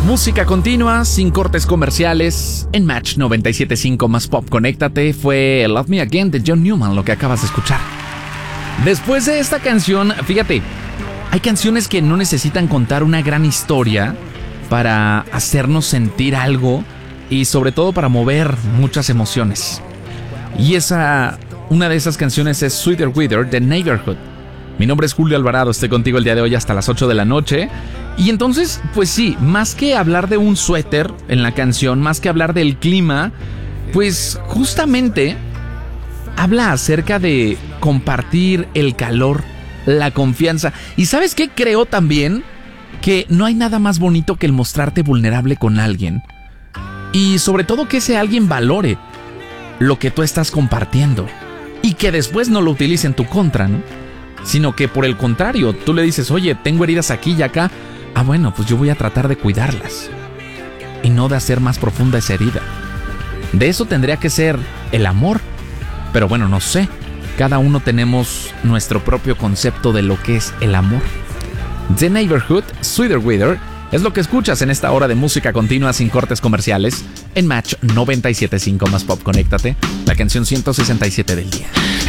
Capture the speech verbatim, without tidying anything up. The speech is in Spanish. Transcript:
Música continua, sin cortes comerciales, en Match noventa y siete punto cinco más Pop. Conéctate, fue Love Me Again de John Newman, lo que acabas de escuchar. Después de esta canción, fíjate, hay canciones que no necesitan contar una gran historia para hacernos sentir algo y sobre todo para mover muchas emociones. Y esa, una de esas canciones es Sweeter Weather de Neighborhood. Mi nombre es Julio Alvarado, estoy contigo el día de hoy hasta las ocho de la noche. Y entonces, pues sí, más que hablar de un suéter en la canción, más que hablar del clima, pues justamente habla acerca de compartir el calor, la confianza. ¿Y sabes qué? Creo también que no hay nada más bonito que el mostrarte vulnerable con alguien. Y sobre todo que ese alguien valore lo que tú estás compartiendo y que después no lo utilice en tu contra, ¿no? Sino que por el contrario, tú le dices, oye, tengo heridas aquí y acá. Ah, bueno, pues yo voy a tratar de cuidarlas y no de hacer más profunda esa herida. De eso tendría que ser el amor. Pero bueno, no sé. Cada uno tenemos nuestro propio concepto de lo que es el amor. The Neighborhood, Sweeter Weather, es lo que escuchas en esta hora de música continua sin cortes comerciales en Match noventa y siete punto cinco más Pop. Conéctate, la canción ciento sesenta y siete del día.